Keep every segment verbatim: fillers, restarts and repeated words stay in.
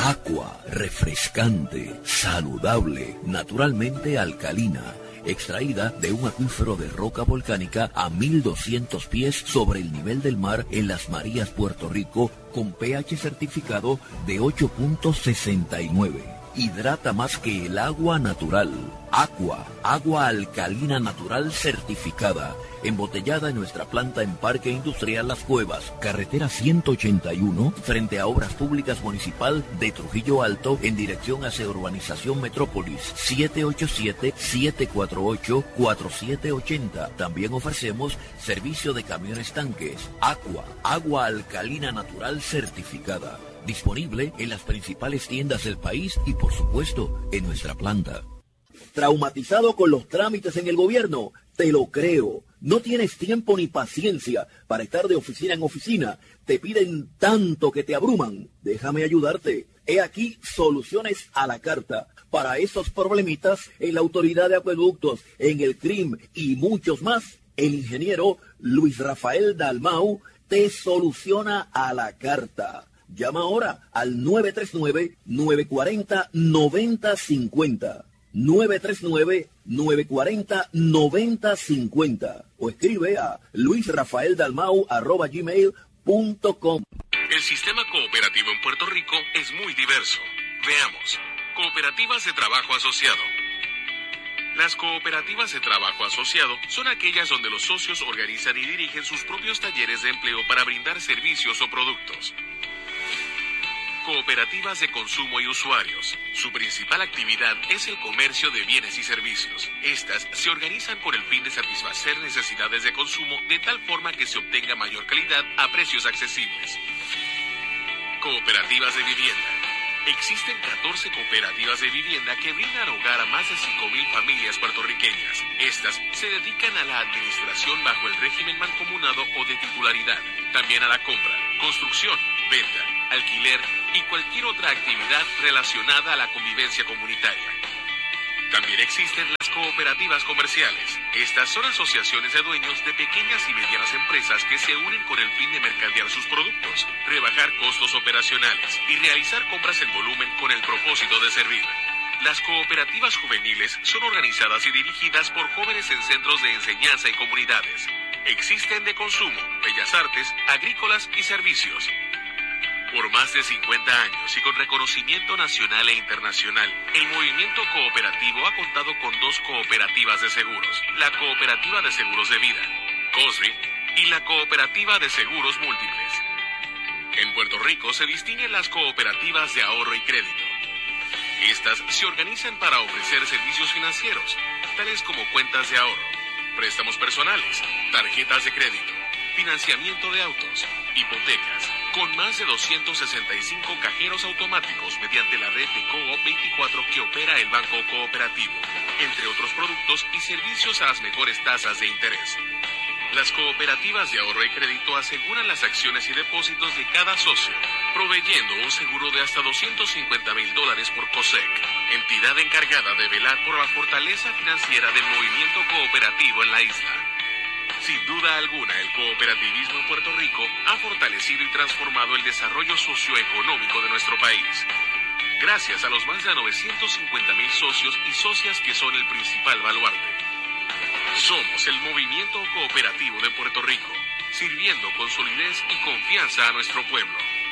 Aqua, refrescante, saludable, naturalmente alcalina, extraída de un acuífero de roca volcánica a mil doscientos pies sobre el nivel del mar en Las Marías, Puerto Rico, con pH certificado de ocho punto sesenta y nueve. Hidrata más que el agua natural. Aqua, agua alcalina natural certificada, embotellada en nuestra planta en Parque Industrial Las Cuevas, carretera ciento ochenta y uno, frente a Obras Públicas Municipal de Trujillo Alto, en dirección hacia Urbanización Metrópolis, siete ocho siete, siete cuatro ocho, cuatro siete ocho cero. También ofrecemos servicio de camiones tanques. Aqua, agua alcalina natural certificada. Disponible en las principales tiendas del país y, por supuesto, en nuestra planta. ¿Traumatizado con los trámites en el gobierno? Te lo creo. No tienes tiempo ni paciencia para estar de oficina en oficina. Te piden tanto que te abruman. Déjame ayudarte. He aquí soluciones a la carta para esos problemitas en la Autoridad de Acueductos, en el C R I M y muchos más. El ingeniero Luis Rafael Dalmau te soluciona a la carta. Llama ahora al nueve tres nueve, nueve cuatro cero, nueve cero cinco cero. nueve tres nueve, nueve cuatro cero, nueve cero cinco cero. O escribe a luisrafaeldalmau arroba gmail punto com. El sistema cooperativo en Puerto Rico es muy diverso. Veamos. Cooperativas de trabajo asociado. Las cooperativas de trabajo asociado son aquellas donde los socios organizan y dirigen sus propios talleres de empleo para brindar servicios o productos. Cooperativas de consumo y usuarios. Su principal actividad es el comercio de bienes y servicios. Estas se organizan con el fin de satisfacer necesidades de consumo de tal forma que se obtenga mayor calidad a precios accesibles. Cooperativas de vivienda. Existen catorce cooperativas de vivienda que brindan hogar a más de cinco mil familias puertorriqueñas. Estas se dedican a la administración bajo el régimen mancomunado o de titularidad, también a la compra, construcción, venta, alquiler y cualquier otra actividad relacionada a la convivencia comunitaria. También existen las cooperativas comerciales. Estas son asociaciones de dueños de pequeñas y medianas empresas que se unen con el fin de mercadear sus productos, rebajar costos operacionales y realizar compras en volumen con el propósito de servir. Las cooperativas juveniles son organizadas y dirigidas por jóvenes en centros de enseñanza y comunidades. Existen de consumo, bellas artes, agrícolas y servicios. Por más de cincuenta años y con reconocimiento nacional e internacional, el movimiento cooperativo ha contado con dos cooperativas de seguros, la Cooperativa de Seguros de Vida, COSRI, y la Cooperativa de Seguros Múltiples. En Puerto Rico se distinguen las cooperativas de ahorro y crédito. Estas se organizan para ofrecer servicios financieros, tales como cuentas de ahorro, préstamos personales, tarjetas de crédito, financiamiento de autos, hipotecas, con más de doscientos sesenta y cinco cajeros automáticos mediante la red de Coop veinticuatro que opera el Banco Cooperativo, entre otros productos y servicios a las mejores tasas de interés. Las cooperativas de ahorro y crédito aseguran las acciones y depósitos de cada socio, proveyendo un seguro de hasta doscientos cincuenta mil dólares por COSEC, entidad encargada de velar por la fortaleza financiera del movimiento cooperativo en la isla. Sin duda alguna, el cooperativismo en Puerto Rico ha fortalecido y transformado el desarrollo socioeconómico de nuestro país. Gracias a los más de novecientos cincuenta mil socios y socias que son el principal baluarte. Somos el movimiento cooperativo de Puerto Rico, sirviendo con solidez y confianza a nuestro pueblo.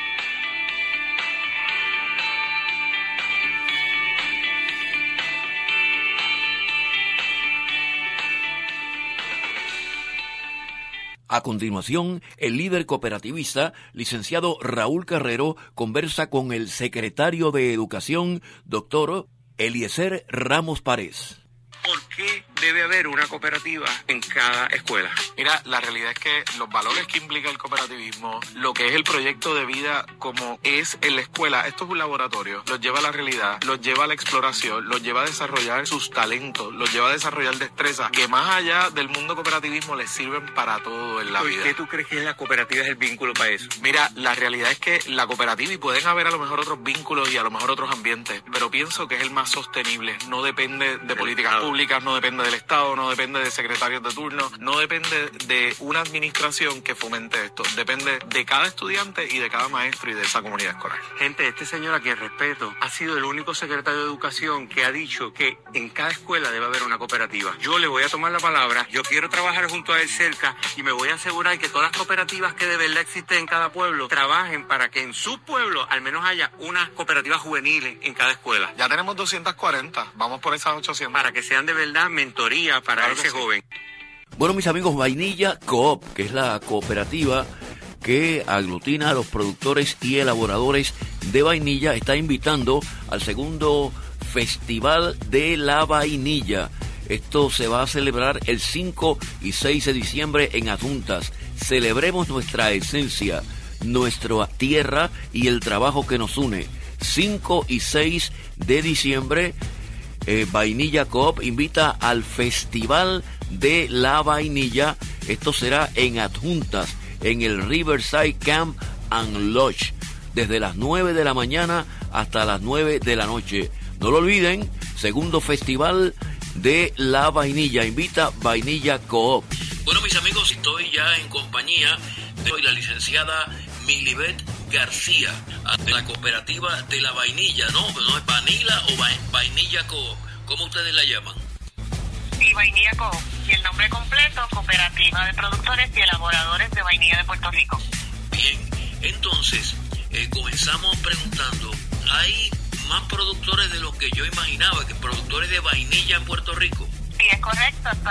A continuación, el líder cooperativista, licenciado Raúl Carrero, conversa con el secretario de Educación, doctor Eliezer Ramos Párez. ¿Por qué debe haber una cooperativa en cada escuela? Mira, la realidad es que los valores que implica el cooperativismo, lo que es el proyecto de vida como es en la escuela, esto es un laboratorio, los lleva a la realidad, los lleva a la exploración, los lleva a desarrollar sus talentos, los lleva a desarrollar destrezas que más allá del mundo cooperativismo les sirven para todo en la ¿Por vida. qué tú crees que la cooperativa es el vínculo para eso? Mira, la realidad es que la cooperativa, y pueden haber a lo mejor otros vínculos y a lo mejor otros ambientes, pero pienso que es el más sostenible, no depende de políticas públicas, no depende del Estado, no depende de secretarios de turno, no depende de una administración que fomente esto, depende de cada estudiante y de cada maestro y de esa comunidad escolar. Gente, este señor a quien respeto ha sido el único secretario de Educación que ha dicho que en cada escuela debe haber una cooperativa. Yo le voy a tomar la palabra, yo quiero trabajar junto a él cerca y me voy a asegurar que todas las cooperativas que de verdad existen en cada pueblo trabajen para que en su pueblo al menos haya unas cooperativas juveniles en cada escuela. Ya tenemos doscientas cuarenta, vamos por esas ochocientas. Para que sean de verdad mentoría para Claro ese que sí. joven. Bueno, mis amigos, Vainilla Coop, que es la cooperativa que aglutina a los productores y elaboradores de vainilla, está invitando al segundo Festival de la Vainilla. Esto se va a celebrar el cinco y seis de diciembre en Adjuntas. Celebremos nuestra esencia, nuestra tierra y el trabajo que nos une. cinco y seis de diciembre, eh, Vainilla Coop invita al Festival de la Vainilla. Esto será en Adjuntas, en el Riverside Camp and Lodge, desde las nueve de la mañana hasta las nueve de la noche. No lo olviden, segundo Festival de la Vainilla, invita Vainilla Coop. Bueno, mis amigos, estoy ya en compañía de la licenciada Milibet García, de la cooperativa de la vainilla, ¿no? ¿No es Vanilla o va Vainilla Coop? ¿Cómo ustedes la llaman? Sí, Vainilla Coop. Y el nombre completo, Cooperativa de Productores y Elaboradores de Vainilla de Puerto Rico. Bien, entonces, eh, comenzamos preguntando, ¿hay más productores de los que yo imaginaba, que productores de vainilla en Puerto Rico? Sí, es correcto.